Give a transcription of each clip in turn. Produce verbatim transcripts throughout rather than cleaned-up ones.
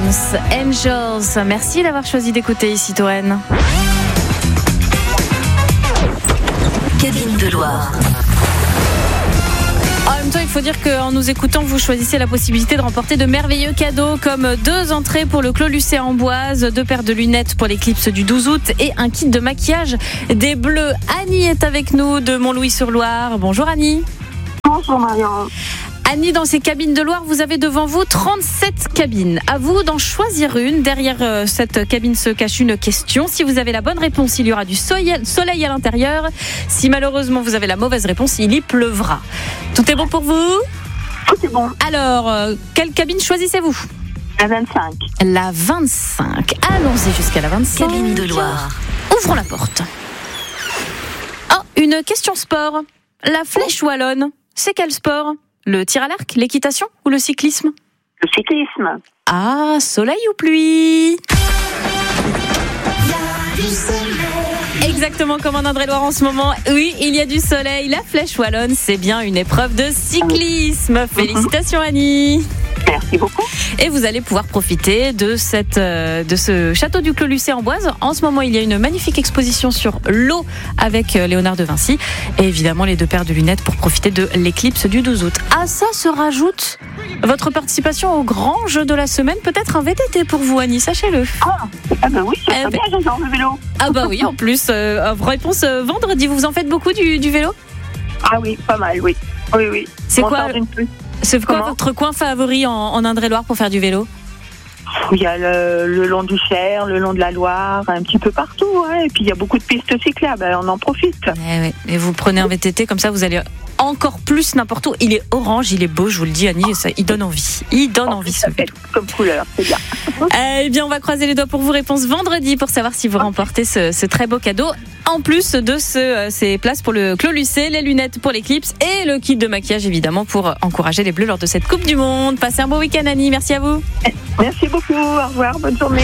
Dance, Angels. Merci d'avoir choisi d'écouter ici Toen. Cabine de Loire. En même temps, il faut dire qu'en nous écoutant, vous choisissez la possibilité de remporter de merveilleux cadeaux comme deux entrées pour le Clos Lucé Amboise, deux paires de lunettes pour l'éclipse du douze août et un kit de maquillage des Bleus. Annie est avec nous de Montlouis-sur-Loire. Bonjour Annie. Bonjour Marion. Annie, dans ces cabines de Loire, vous avez devant vous trente-sept cabines. À vous d'en choisir une. Derrière cette cabine se cache une question. Si vous avez la bonne réponse, il y aura du soleil à l'intérieur. Si malheureusement vous avez la mauvaise réponse, il y pleuvra. Tout est bon pour vous ? Tout est bon. Alors, quelle cabine choisissez-vous ? La vingt-cinq. La vingt-cinq. Allons-y jusqu'à la vingt-cinq. Cabine de Loire. Ouvrons la porte. Oh, une question sport. La flèche wallonne, c'est quel sport ? Le tir à l'arc, l'équitation ou le cyclisme ? Le cyclisme. Ah, soleil ou pluie ? Exactement comme en Indre-et-Loire en ce moment. Oui, il y a du soleil. La flèche wallonne, c'est bien une épreuve de cyclisme. Félicitations Annie. Merci beaucoup. Et vous allez pouvoir profiter de, cette, de ce château du Clos Lucé Amboise. En ce moment, il y a une magnifique exposition sur l'eau avec Léonard de Vinci. Et évidemment, les deux paires de lunettes pour profiter de l'éclipse du douze août. À ça se rajoute votre participation au grand jeu de la semaine. Peut-être un V T T pour vous, Annie, sachez-le. Ah, ah bah oui, c'est Eh très ben... bien, j'adore le vélo. Ah bah oui, en plus, euh, réponse euh, vendredi. Vous en faites beaucoup du, du vélo ? Ah oui, pas mal, oui. Oui, oui. C'est On quoi, sort d'une plus. c'est quoi Comment votre coin favori en, en Indre-et-Loire pour faire du vélo ? Il y a le, le long du Cher, le long de la Loire, un petit peu partout. Hein. Et puis il y a beaucoup de pistes cyclables, on en profite. Eh ouais. Et vous prenez un V T T, comme ça vous allez encore plus n'importe où. Il est orange, il est beau, je vous le dis Annie, ça, il donne envie. Il donne En envie plus, ce ça fait vélo. comme couleur, c'est bien. Eh bien, on va croiser les doigts pour vous. Réponse vendredi pour savoir si vous remportez ce, ce très beau cadeau. En plus de ce, ces places pour le Clos Lucé, les lunettes pour l'éclipse et le kit de maquillage évidemment pour encourager les Bleus lors de cette Coupe du Monde. Passez un beau week-end Annie, merci à vous. Merci beaucoup, au revoir, bonne journée.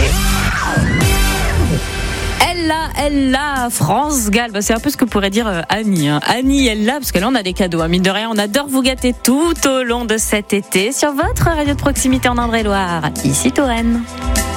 Elle l'a, elle l'a, France Gall. Bah, c'est un peu ce que pourrait dire euh, Annie. Hein. Annie, elle l'a, parce que là, on a des cadeaux. Hein. Mine de rien, on adore vous gâter tout au long de cet été sur votre radio de proximité en Indre-et-Loire. Ici, Toen.